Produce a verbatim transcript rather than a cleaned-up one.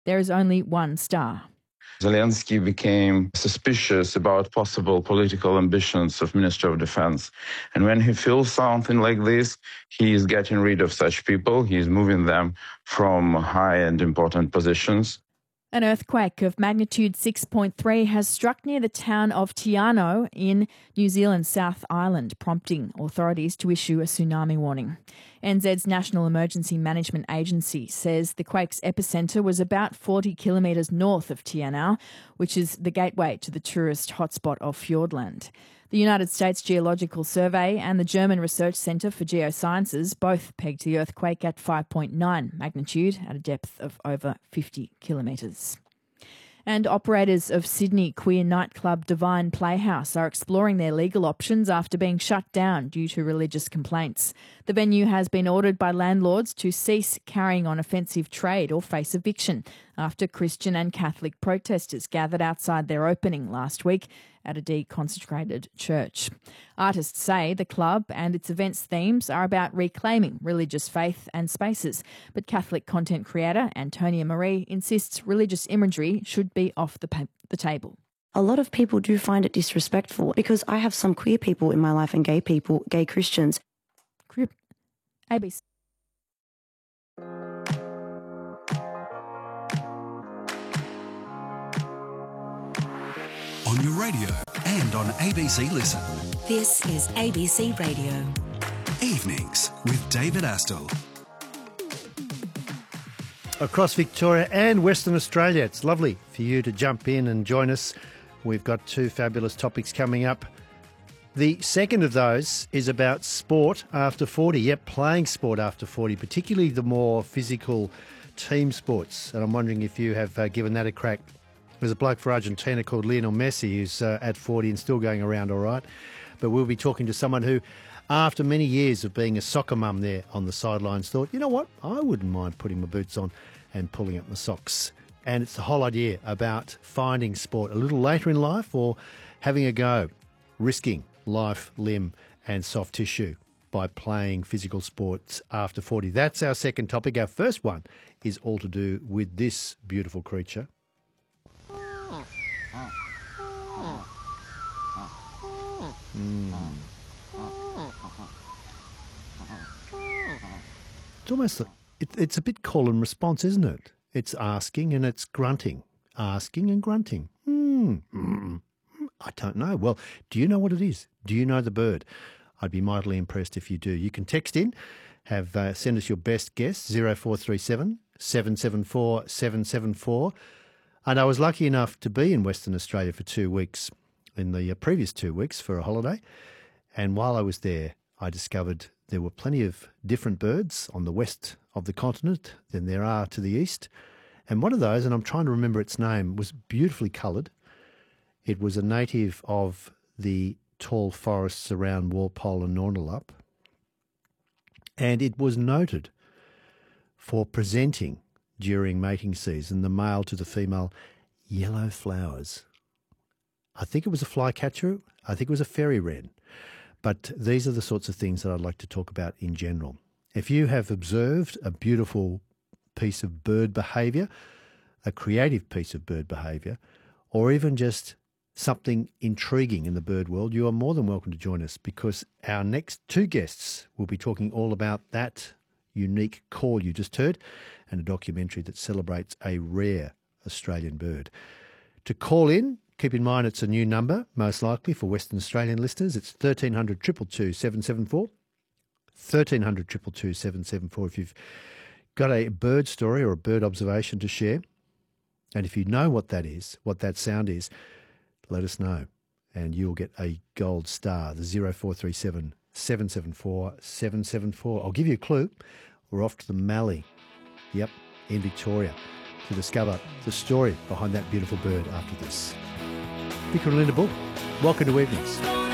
there is only one star. Zelensky became suspicious about possible political ambitions of Minister of Defense. And when he feels something like this, he is getting rid of such people. He is moving them from high and important positions. An earthquake of magnitude six point three has struck near the town of Te Anau in New Zealand's South Island, prompting authorities to issue a tsunami warning. N Z's National Emergency Management Agency says the quake's epicentre was about forty kilometres north of Te Anau, which is the gateway to the tourist hotspot of Fiordland. The United States Geological Survey and the German Research Centre for Geosciences both pegged the earthquake at five point nine magnitude at a depth of over fifty kilometres. And operators of Sydney queer nightclub Divine Playhouse are exploring their legal options after being shut down due to religious complaints. The venue has been ordered by landlords to cease carrying on offensive trade or face eviction after Christian and Catholic protesters gathered outside their opening last week at a deconsecrated church. Artists say the club and its events themes are about reclaiming religious faith and spaces, but Catholic content creator Antonia Marie insists religious imagery should be off the, pa- the table. A lot of people do find it disrespectful because I have some queer people in my life and gay people, gay Christians. A B C. On your radio and on A B C Listen. This is A B C Radio. Evenings with David Astle. Across Victoria and Western Australia, it's lovely for you to jump in and join us. We've got two fabulous topics coming up. The second of those is about sport after forty. Yep, playing sport after forty, particularly the more physical team sports. And I'm wondering if you have uh, given that a crack. There's a bloke for Argentina called Lionel Messi who's uh, at forty and still going around all right. But we'll be talking to someone who, after many years of being a soccer mum there on the sidelines, thought, you know what, I wouldn't mind putting my boots on and pulling up my socks. And it's the whole idea about finding sport a little later in life or having a go, risking life, limb and soft tissue by playing physical sports after forty. That's our second topic. Our first one is all to do with this beautiful creature. Mm. It's almost, it, it's a bit call and response, isn't it? It's asking and it's grunting. Asking and grunting. Mm. Mm. I don't know. Well, do you know what it is? Do you know the bird? I'd be mightily impressed if you do. You can text in, have uh, send us your best guess, zero four three seven, seven seven four, seven seven four. And I was lucky enough to be in Western Australia for two weeks, in the previous two weeks for a holiday. And while I was there, I discovered there were plenty of different birds on the west of the continent than there are to the east. And one of those, and I'm trying to remember its name, was beautifully coloured. It was a native of the tall forests around Walpole and Nornalup. And it was noted for presenting during mating season, the male to the female, yellow flowers. I think it was a flycatcher. I think it was a fairy wren. But these are the sorts of things that I'd like to talk about in general. If you have observed a beautiful piece of bird behaviour, a creative piece of bird behaviour, or even just something intriguing in the bird world, you are more than welcome to join us, because our next two guests will be talking all about that unique call you just heard and a documentary that celebrates a rare Australian bird. To call in, keep in mind it's a new number, most likely for Western Australian listeners. It's thirteen hundred, two two two, seven seven four. thirteen hundred, two two two, seven seven four if you've got a bird story or a bird observation to share. And if you know what that is, what that sound is, let us know and you'll get a gold star, the zero four three seven, seven seven four, seven seven four. I'll give you a clue. We're off to the Mallee, yep, in Victoria, to discover the story behind that beautiful bird after this. Vicar and Linda Bull, welcome to Evenings.